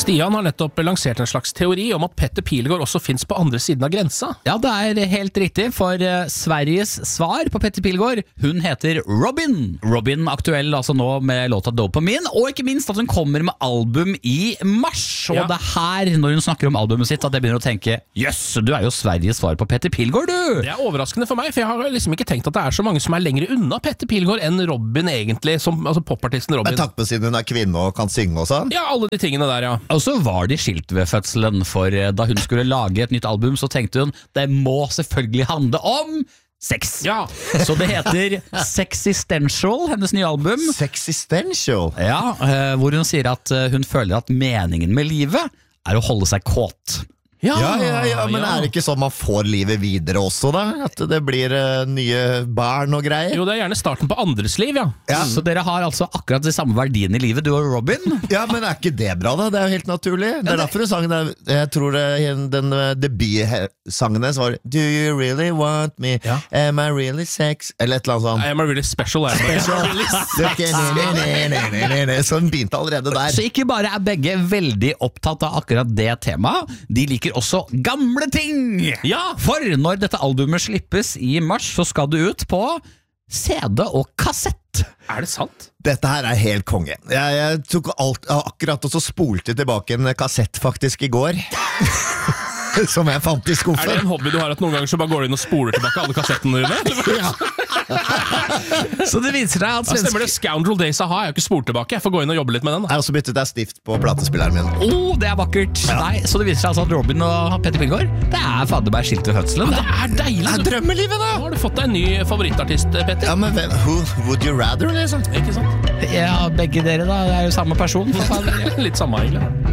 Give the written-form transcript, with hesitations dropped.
Stian har nettopp lansert en slags teori om at Petter Pilgaard også finnes på andre siden av grensa. Ja, det er helt riktig, for Sveriges svar på Petter Pilgaard, hun heter Robin. Robin aktuell altså nå med låta Dopamine, og ikke minst at hun kommer med album i mars. Og det er her, når hun snakker om albumet sitt, at jeg begynner å tenke, jøss, du er jo Sveriges svar på Petter Pilgaard, du! Det er overraskende for meg, for jeg har liksom ikke tenkt at det er så mange som er lenger unna Petter Pilgaard enn Robin egentlig, som, altså popartisten Robin. Men takk på siden hun er kvinne og kan synge og sånn? Ja, alle de tingene der, ja. Og så var de skilt ved fødselen, for da hun skulle lage et nytt album, så tenkte hun, det må selvfølgelig handle om sex. Ja. Så det heter Sexistential, hennes nye album. Sexistential? Ja, hvor hun sier at hun føler at meningen med livet er å holde seg kåt. Ja, men er det ikke sånn man får livet videre også da? At det blir nye barn og greier? Jo, det er gjerne starten på andres liv, ja. Så dere har altså akkurat de samme verdiene i livet, du og Robin? Ja, men er ikke det bra da? Det er jo helt naturlig. Det er derfor sangen der, jeg tror den debutsangen hennes var Do you really want me? Am I really sex? Eller et eller annet sånt. Am I really special? Sånn begynte allerede der. Så ikke bare er begge veldig opptatt av akkurat det temaet, de liker også gamle ting. Ja, for når dette albumet slippes i mars, så skal det ut på CD og kassett. Er det sant? Dette her er helt konge. Jeg tok akkurat og så spolte tilbake en kassett faktisk i går. Som jeg fant i skuffen. Er det en hobby du har at noen ganger så bare går du inn og spoler tilbake alle kassettene dine? Ja. Så det viser seg at stemmer det, Scoundrel Days A-ha, jeg har ikke spolt tilbake. Jeg får gå inn og jobbe litt med den. Jeg har også byttet deg stift på platespilleren min. Det er vakkert. Nei, så det viser seg altså at Robin og Petter Pilgaard, det er faderberg skilt ved fødselen. Det er deilig. Det er drømmelivet da. Nå har du fått deg en ny favorittartist, Petter. Ja, men who would you rather, liksom? Ikke sant? Ja, begge dere da, det er jo samme person. Litt samme egentlig.